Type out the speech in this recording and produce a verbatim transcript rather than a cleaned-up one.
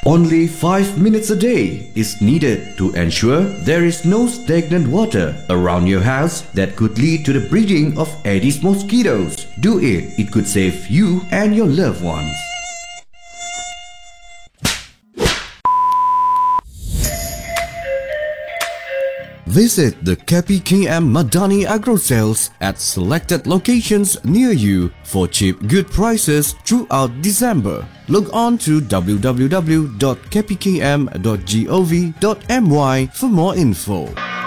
Only five minutes a day is needed to ensure there is no stagnant water around your house that could lead to the breeding of Aedes mosquitoes. Do it, it could save you and your loved ones. Visit the K P K M Madani Agro Sales at selected locations near you for cheap good prices throughout December. Log on to w w w dot k p k m dot gov dot m y for more info.